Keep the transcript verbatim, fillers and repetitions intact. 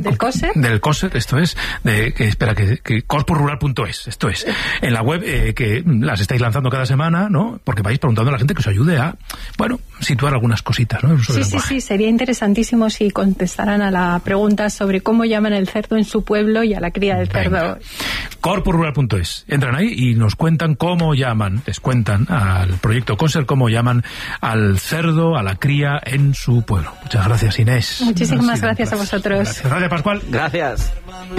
¿Del COSER? Del COSER, esto es, de, que espera, que, que corporural punto es, esto es, en la web eh, que las estáis lanzando cada semana, ¿no? Porque vais preguntando a la gente que os ayude a, bueno, situar algunas cositas, ¿no? Sí, sí, sí, sería interesantísimo si contestaran a la pregunta sobre cómo llaman el cerdo en su pueblo y a la cría del Venga. cerdo. corporural punto es. Entran ahí y nos cuentan cómo llaman, les cuentan al proyecto COSER cómo llaman al cerdo, a la cría en su pueblo. Muchas gracias, Inés. Muchísimas gracias a vosotros. Gracias, gracias Pascual. Gracias.